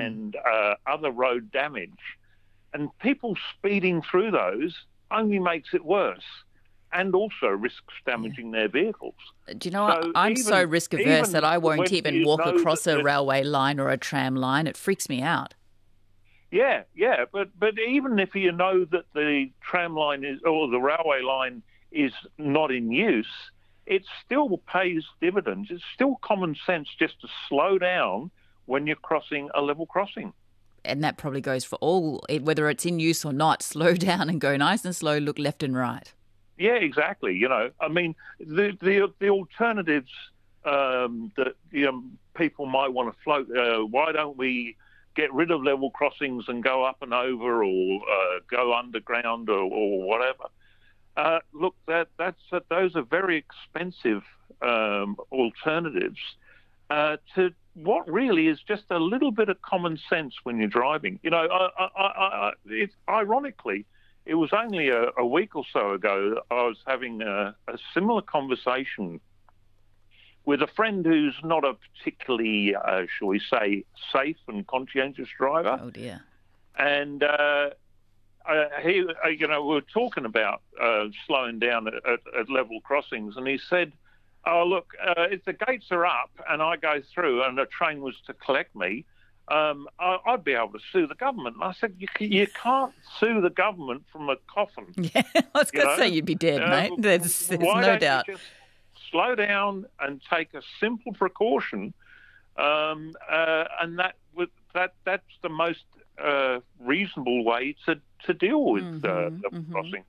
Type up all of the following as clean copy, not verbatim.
and other road damage. And people speeding through those only makes it worse and also risks damaging their vehicles. Do you know, I'm so risk-averse that I won't even walk across a railway line or a tram line. It freaks me out. Yeah, but even if you know that the tram line is or the railway line is not in use, it still pays dividends. It's still common sense just to slow down when you're crossing a level crossing. And that probably goes for all, whether it's in use or not. Slow down and go nice and slow, look left and right. Yeah, exactly. You know, I mean, the alternatives that people might want to float, why don't we get rid of level crossings and go up and over or go underground or whatever? Look, those are very expensive alternatives to what really is just a little bit of common sense when you're driving. You know, ironically, it was only a week or so ago I was having a similar conversation with a friend who's not a particularly, shall we say, safe and conscientious driver. Oh, dear. And we were talking about slowing down at level crossings, and he said, oh, look, if the gates are up and I go through and a train was to collect me, I'd be able to sue the government. And I said, you can't sue the government from a coffin. Yeah, I was going to say you'd be dead, mate. There's no doubt. You just slow down and take a simple precaution, and that's the most reasonable way to deal with level crossings.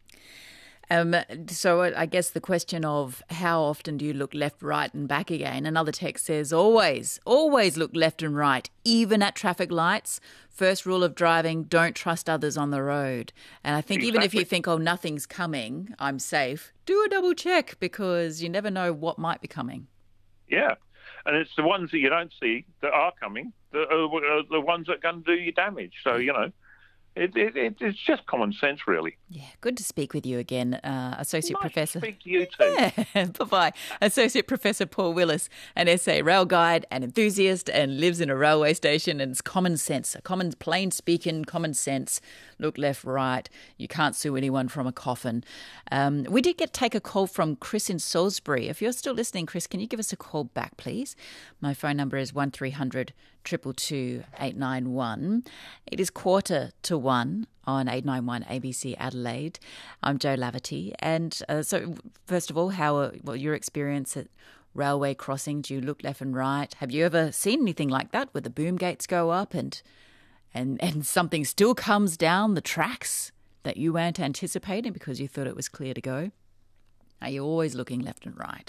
So I guess the question of how often do you look left, right and back again? Another text says always look left and right, even at traffic lights. First rule of driving, don't trust others on the road. And I think even if you think, oh, nothing's coming, I'm safe, do a double check because you never know what might be coming. Yeah, and it's the ones that you don't see that are coming, the ones that are going to do you damage. So, you know, it's just common sense, really. Yeah, good to speak with you again, Associate Professor. Nice to speak to you too. Yeah, bye-bye. Associate Professor Paul Willis, an SA rail guide and enthusiast and lives in a railway station, and it's common sense, a common, plain-speaking common sense. Look left, right. You can't sue anyone from a coffin. We did take a call from Chris in Salisbury. If you're still listening, Chris, can you give us a call back, please? My phone number is 1300 222 891. It is 1:45 on 891 ABC Adelaide. I'm Jo Laverty. And so, first of all, your experience at railway crossing? Do you look left and right? Have you ever seen anything like that where the boom gates go up and something still comes down the tracks that you weren't anticipating because you thought it was clear to go? Are you always looking left and right?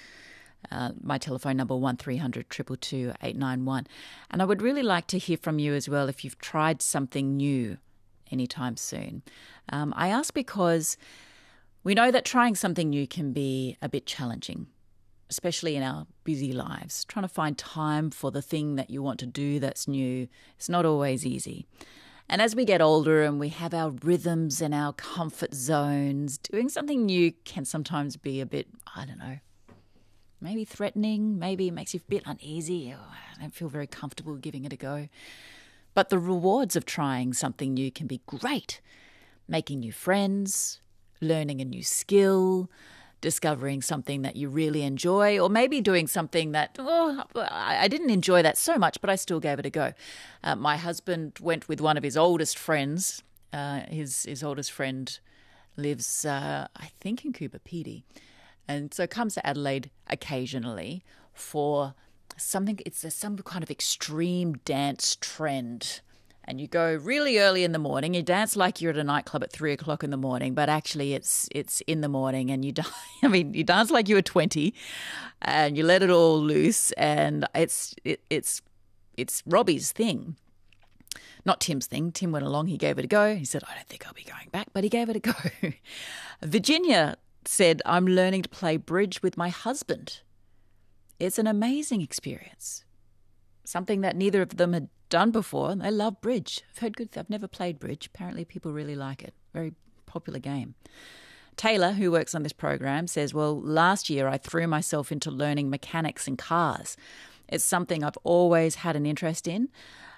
My telephone number 1300 222 891. And I would really like to hear from you as well if you've tried something new anytime soon. I ask because we know that trying something new can be a bit challenging, especially in our busy lives. Trying to find time for the thing that you want to do that's new, it's not always easy. And as we get older and we have our rhythms and our comfort zones, doing something new can sometimes be a bit, I don't know, maybe threatening, maybe it makes you a bit uneasy. Oh, I don't feel very comfortable giving it a go. But the rewards of trying something new can be great. Making new friends, learning a new skill, discovering something that you really enjoy, or maybe doing something that, I didn't enjoy that so much, but I still gave it a go. My husband went with one of his oldest friends. His oldest friend lives, I think, in Coober Pedy. And so comes to Adelaide occasionally for something. It's some kind of extreme dance trend. And you go really early in the morning. You dance like you're at a nightclub at 3 o'clock in the morning, but actually it's in the morning. And you dance like you were 20, and you let it all loose. And it's Robbie's thing, not Tim's thing. Tim went along. He gave it a go. He said, "I don't think I'll be going back," but he gave it a go. Virginia said, "I'm learning to play bridge with my husband. It's an amazing experience. Something that neither of them had done before. They love bridge. I've heard good. I've never played bridge. Apparently people really like it. Very popular game." Taylor, who works on this program, says, "Well, last year I threw myself into learning mechanics in cars. It's something I've always had an interest in.